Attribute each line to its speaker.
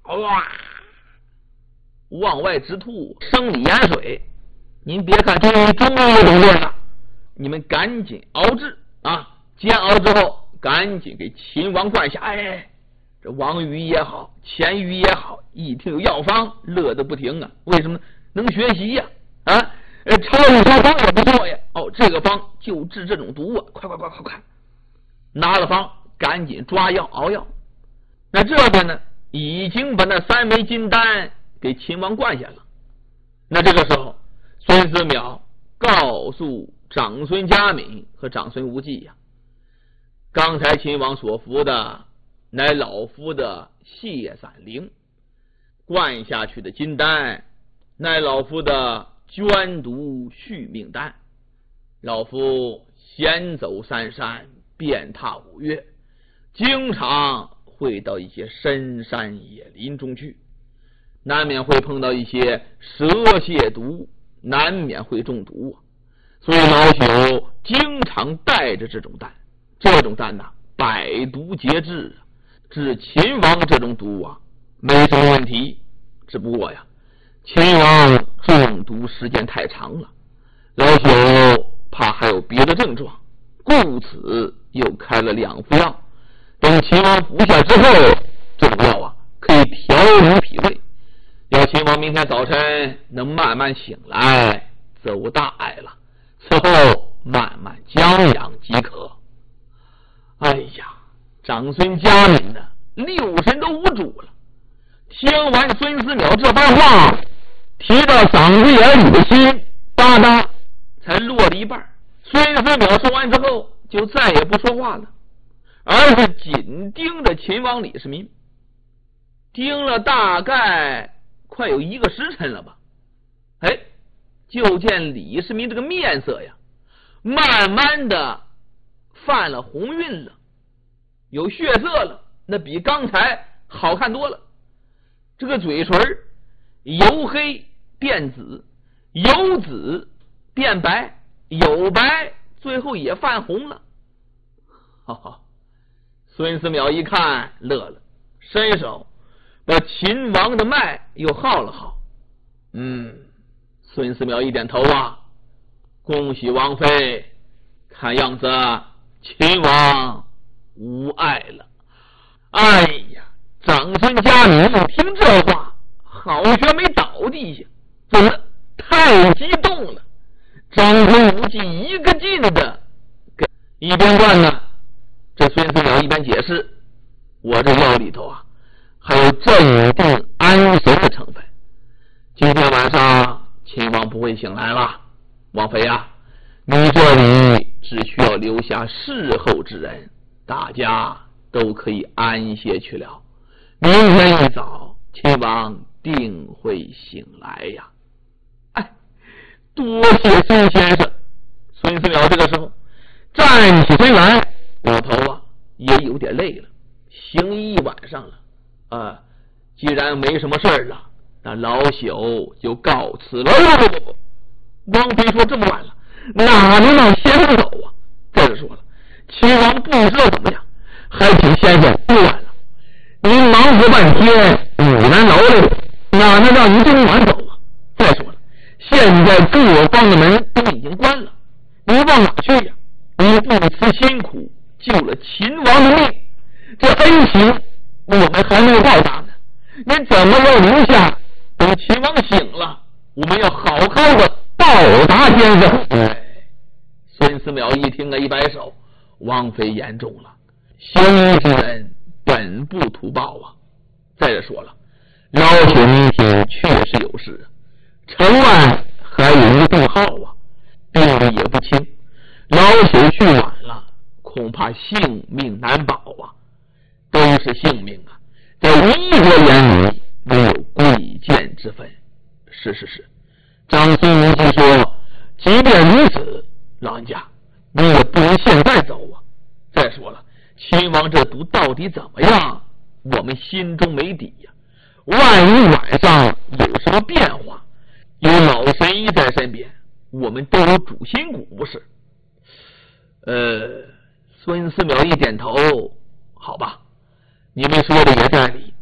Speaker 1: 哇，往外直吐生理盐水。您别看这终于懂这了，你们赶紧熬制啊！煎熬之后，赶紧给秦王灌下。哎，这王宇也好，钱宇也好，一听有药方，乐得不停啊！为什么能学习呀？抄一抄方也不错呀！哦，这个方就治这种毒啊！快！拿了方，赶紧抓药熬药。那这边呢，已经把那3枚金丹给秦王灌下了。那这个时候，孙思邈告诉长孙嘉敏和长孙无忌呀，刚才秦王所服的乃老夫的泻散灵，灌下去的金丹乃老夫的捐毒续命丹。老夫闲走3山，遍踏5岳，经常会到一些深山野林中去，难免会碰到一些蛇蝎毒，难免会中毒啊。所以老朽经常带着这种丹，这种丹呐，百毒皆治，治秦王这种毒啊，没什么问题。只不过呀，秦王中毒时间太长了，老朽怕还有别的症状，故此又开了2副药。等秦王服下之后，这种药啊可以调理脾胃，要秦王明天早晨能慢慢醒来，则无大碍了。此后慢慢将养即可。哎呀，长孙嘉敏呢，6神都捂住了。听完孙思邈这番话，提到嗓子眼里的心，哒哒才落了一半。孙思邈说完之后，就再也不说话了，而是紧盯着秦王李世民，盯了大概快有1个时辰了吧。哎，就见李世民这个面色呀，慢慢的泛了红晕了，有血色了，那比刚才好看多了。这个嘴唇由黑变紫，由紫变白，有白最后也泛红了。孙思邈一看乐了，伸手把秦王的脉又号了号。孙思邈一点头啊，恭喜王妃，看样子秦王无碍了。哎呀，长孙嘉敏一听这话，好像没倒地下，怎么太激动了？长孙无忌一个劲的一边灌呢，这孙思邈一边解释，我这药里头啊还有镇定安神的成分，今天晚上秦王不会醒来了。王妃啊，你这里只需要留下侍候之人，大家都可以安歇去了。明天一早，秦王定会醒来呀。哎，多谢孙先生。孙思邈这个时候站起身来，老头啊也有点累了，行医一晚上了既然没什么事了，那老朽就告辞了。不，王妃说这么晚了，哪能让先生走啊？再者说了，秦王不知道怎么样，还请先生不晚了。您忙活半天，五难劳累，哪能让您这么晚走啊？再说了，现在各方的门都已经关了，您往哪去呀？您不辞辛苦救了秦王的命，这恩情我们还没有报答呢。您怎么要留下？等秦王醒了，我们要好好的报答先生。孙思邈一听一摆手，王妃言重了，行医之人本不图报啊。再者说了，老朽明天确实有事，城外还有一个杜浩啊，病历也不轻，老朽去晚了，恐怕性命难保啊。都是性命啊，在医国眼里没有贵贱之分。是，长孙无忌说，即便如此，老人家你也不能现在走啊。再说了，秦王这毒到底怎么样，我们心中没底呀。万一晚上有什么变化，有老神医在身边，我们都有主心骨不是？孙思邈一点头，好吧，你们说的也在理。